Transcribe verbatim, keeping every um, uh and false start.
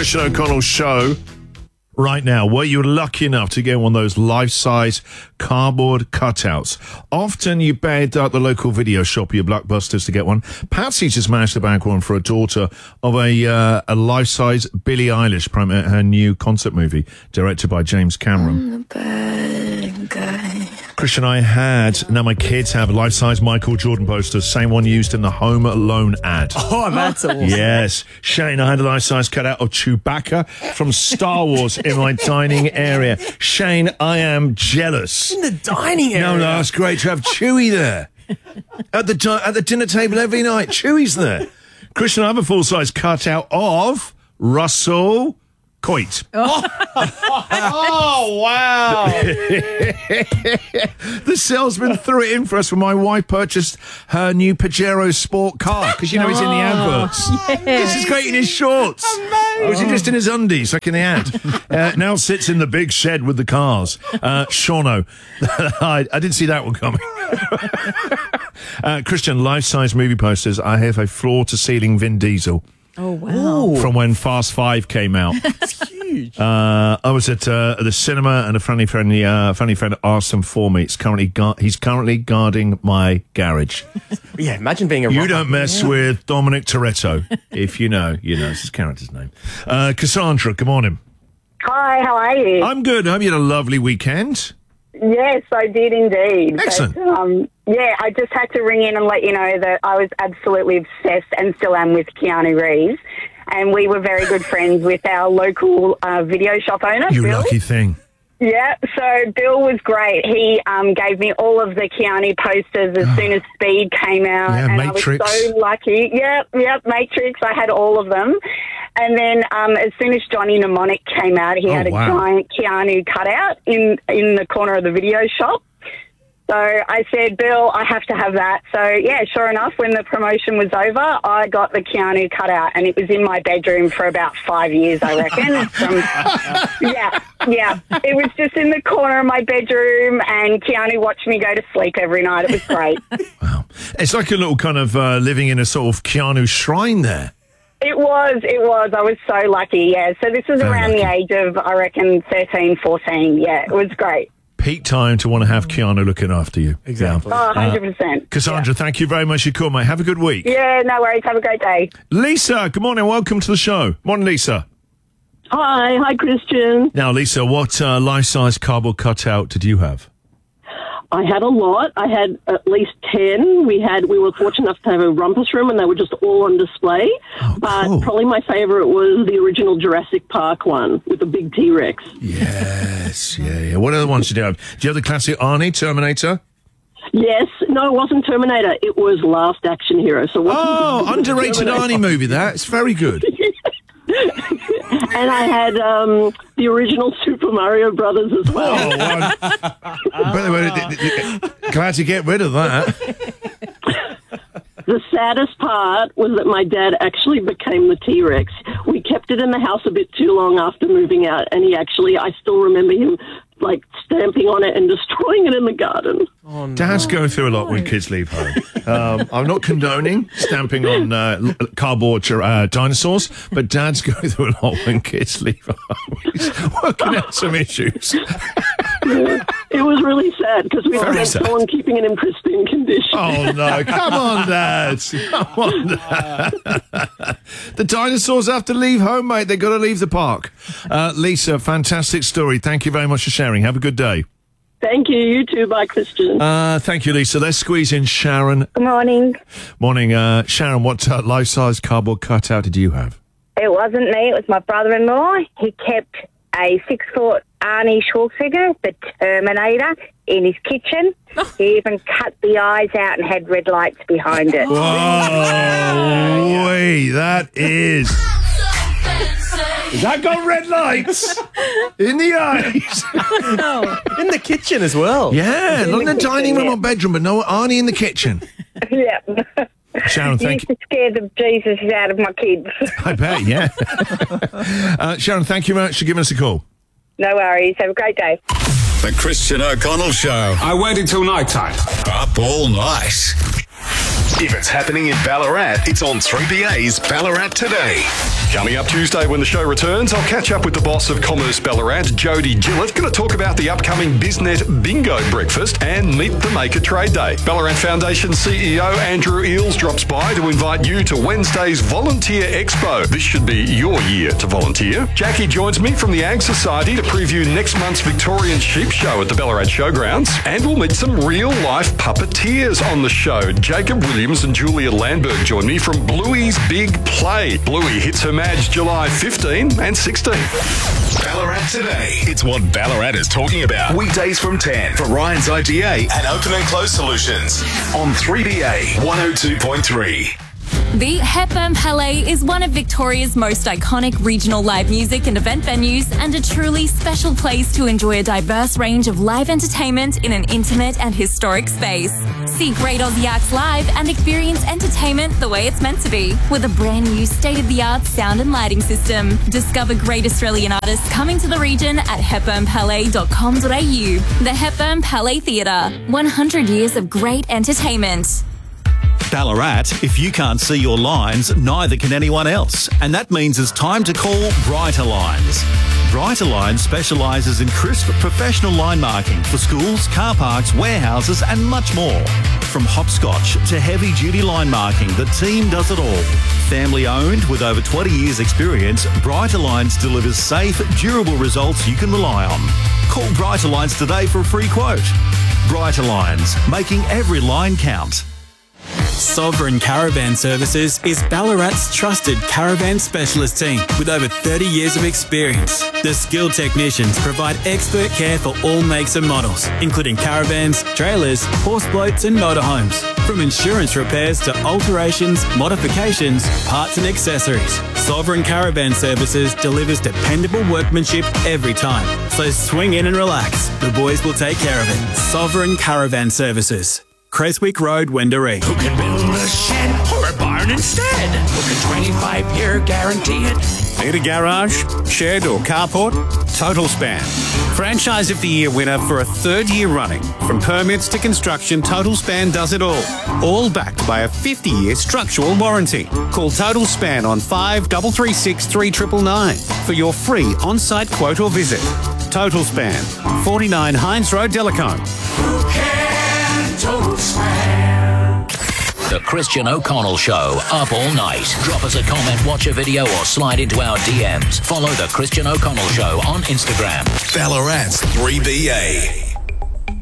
Christian O'Connell Show. Right now, were you lucky enough to get one of those life-size cardboard cutouts? Often you begged out the local video shop or your Blockbusters to get one. Patsy just managed to bag one for a daughter of a uh, a life-size Billie Eilish, promoting her new concert movie, directed by James Cameron. I'm the bad guy. Christian, I had, now my kids have life-size Michael Jordan posters, same one used in the Home Alone ad. Oh, that's awesome. Yes. Shane, I had a life-size cutout of Chewbacca from Star Wars in my dining area. Shane, I am jealous. In the dining area? No, no, that's great to have Chewie there. At the, di- at the dinner table every night, Chewie's there. Christian, I have a full-size cutout of Russell Coit. Oh, oh wow. The salesman threw it in for us when my wife purchased her new Pajero sport car, because you know he's in the adverts. Yes. This is great in his shorts. Or was he just in his undies, like in the ad? Uh, now sits in the big shed with the cars. Uh, Shauno. I, I didn't see that one coming. uh, Christian, life-size movie posters. I have a floor-to-ceiling Vin Diesel. Oh, wow. From when Fast Five came out. That's huge. Uh, I was at uh, the cinema, and a friendly friend, uh, friendly friend asked them for me. It's currently gu- he's currently guarding my garage. Yeah, imagine being a You rock- don't mess yeah. with Dominic Toretto. If you know, you know. It's his character's name. Uh, Cassandra, good morning. Hi, how are you? I'm good. I hope you had a lovely weekend. Yes, I did indeed. Excellent. But, um, yeah, I just had to ring in and let you know that I was absolutely obsessed and still am with Keanu Reeves. And we were very good friends with our local uh, video shop owner, You Bill. lucky thing. Yeah, so Bill was great. He um, gave me all of the Keanu posters as soon as Speed came out. Yeah, and Matrix. I was so lucky. Yep, yep, Matrix. I had all of them. And then um, as soon as Johnny Mnemonic came out, he Oh, had a wow. giant Keanu cutout in, in the corner of the video shop. So I said, Bill, I have to have that. So, yeah, sure enough, when the promotion was over, I got the Keanu cutout, and it was in my bedroom for about five years, I reckon. From, yeah, yeah. It was just in the corner of my bedroom, and Keanu watched me go to sleep every night. It was great. Wow. It's like a little kind of uh, living in a sort of Keanu shrine there. It was, it was. I was so lucky, yeah. So this was Very around lucky. the age of, I reckon, thirteen, fourteen. Yeah, it was great. Peak time to want to have Keanu looking after you. Exactly. Oh, one hundred percent. Cassandra, thank you very much for your call, mate. Have a good week. Yeah, no worries. Have a great day. Lisa, good morning. Welcome to the show. Morning, Lisa. Hi, hi, Christian. Now, Lisa, what uh, life-size cardboard cutout did you have? I had a lot. I had at least ten. We had. We were fortunate enough to have a rumpus room, and they were just all on display. Oh, but cool. probably my favourite was the original Jurassic Park one with the big T-Rex. Yes, yeah, yeah. What other ones did you have? Do you have the classic Arnie, Terminator? Yes, no, it wasn't Terminator. It was Last Action Hero. So it wasn't Oh, underrated Terminator. Arnie movie, that. It's very good. And I had um, the original Super Mario Brothers as well. Oh, well, by the way, glad to get rid of that. The saddest part was that my dad actually became the T-Rex. We kept it in the house a bit too long after moving out, and he actually, I still remember him, like, stamping on it and destroying it in the garden. Oh, no. Dads go through a lot when kids leave home. Um, I'm not condoning stamping on uh, l- cardboard uh, dinosaurs, but dads go through a lot when kids leave home. He's working out some issues. Yeah. It was really sad because we Very had sad. someone keeping it in pristine condition. Oh, no. Come on, dads. Come on, Dad. The dinosaurs have to leave home, mate. They've got to leave the park. Uh, Lisa, fantastic story. Thank you very much for sharing. Have a good day. Thank you. You too. Bye, Christian. Uh, thank you, Lisa. Let's squeeze in Sharon. Good morning. Morning. Uh, Sharon, what uh, life-size cardboard cutout did you have? It wasn't me. It was my brother-in-law. He kept a six-foot Arnie Schwarzenegger, the Terminator, in his kitchen. He even cut the eyes out and had red lights behind it. Oh, wait, that is... Has that got red lights in the eyes? In the kitchen as well. Yeah, not in the kitchen, dining room yeah. or bedroom, but no Arnie in the kitchen. Yeah. Sharon, He thank used you. to scare the Jesus out of my kids. I bet, yeah. uh, Sharon, thank you very much for giving us a call. No worries. Have a great day. The Christian O'Connell Show. I waited till night time. Up all night. If it's happening in Ballarat, it's on three B A's Ballarat Today. Coming up Tuesday when the show returns, I'll catch up with the boss of Commerce Ballarat, Jody Gillett. Going to talk about the upcoming BizNet Bingo Breakfast and meet the Maker Trade Day. Ballarat Foundation C E O Andrew Eales drops by to invite you to Wednesday's Volunteer Expo. This should be your year to volunteer. Jackie joins me from the Ag Society to preview next month's Victorian Sheep Show at the Ballarat Showgrounds. And we'll meet some real-life puppeteers on the show. Jacob Williams and Julia Landberg join me from Bluey's Big Play. Bluey hits her Madge July fifteenth and sixteenth. Ballarat Today. It's what Ballarat is talking about. Weekdays from ten for Ryan's I G A and Open and Close Solutions on three B A one oh two point three. The Hepburn Palais is one of Victoria's most iconic regional live music and event venues and a truly special place to enjoy a diverse range of live entertainment in an intimate and historic space. See Great Aussie Acts live and experience entertainment the way it's meant to be with a brand new state-of-the-art sound and lighting system. Discover great Australian artists coming to the region at hepburn palais dot com dot a u. The Hepburn Palais Theatre, one hundred years of great entertainment. Ballarat, if you can't see your lines, neither can anyone else. And that means it's time to call Brighter Lines. Brighter Lines specialises in crisp professional line marking for schools, car parks, warehouses and much more. From hopscotch to heavy-duty line marking, the team does it all. Family owned with over twenty years experience, Brighter Lines delivers safe, durable results you can rely on. Call Brighter Lines today for a free quote. Brighter Lines, making every line count. Sovereign Caravan Services is Ballarat's trusted caravan specialist team with over thirty years of experience. The skilled technicians provide expert care for all makes and models, including caravans, trailers, horse boats and motorhomes. From insurance repairs to alterations, modifications, parts and accessories, Sovereign Caravan Services delivers dependable workmanship every time. So swing in and relax. The boys will take care of it. Sovereign Caravan Services. Creswick Road, Wendouree. Who can build a shed or a barn instead? Who can twenty-five year guarantee it? Need a garage, shed or carport? Total Span. Franchise of the Year winner for a third year running. From permits to construction, Total Span does it all. All backed by a fifty year structural warranty. Call Total Span on five three three six three nine nine nine for your free on-site quote or visit. Total Span, forty-nine Hines Road, Delacombe. Who can Total Span? The Christian O'Connell Show, up all night. Drop us a comment, watch a video, or slide into our D Ms. Follow The Christian O'Connell Show on Instagram. Ballarat's three B A.